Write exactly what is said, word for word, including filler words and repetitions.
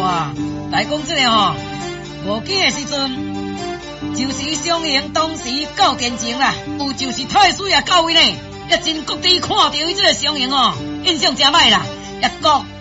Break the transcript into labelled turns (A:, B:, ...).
A: 哇，来讲这个吼，无记的时阵，就是双营当时够坚情啦，有就是太师也到位呢，也真各地看到伊这个双营哦，印象真歹啦，也国。